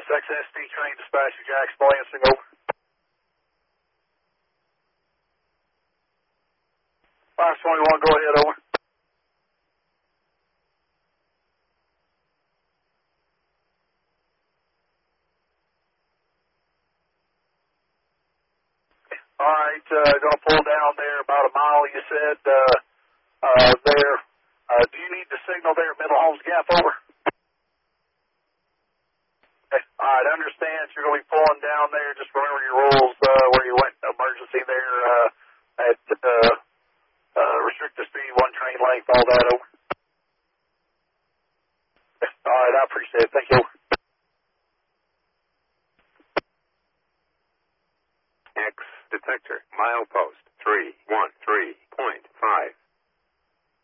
Section SD train dispatcher, Jackson Lansing, over. 521, go ahead, over. All right, gonna pull down there about a mile, you said, there. Do you need the signal there at Middle Holmes Gap, over? Okay. All right, understand you're gonna be pulling down there. Just remember your rules, where you went emergency there, at, restricted speed, one train length, all that, over. Okay. All right, I appreciate it. Thank you, over. X detector, milepost 313.5.